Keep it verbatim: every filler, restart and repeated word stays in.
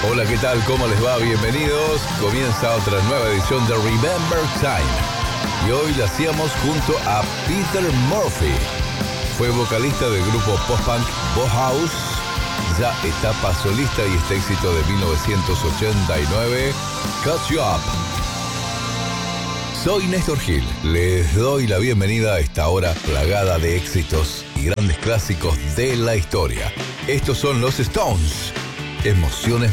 Hola, ¿qué tal? ¿Cómo les va? Bienvenidos. Comienza otra nueva edición de Remember Time. Y hoy la hacíamos junto a Peter Murphy. Fue vocalista del grupo post-punk Bauhaus, ya etapa solista y este éxito de mil novecientos ochenta y nueve, Cut You Up. Soy Néstor Gil, les doy la bienvenida a esta hora plagada de éxitos y grandes clásicos de la historia. Estos son los Stones, Emociones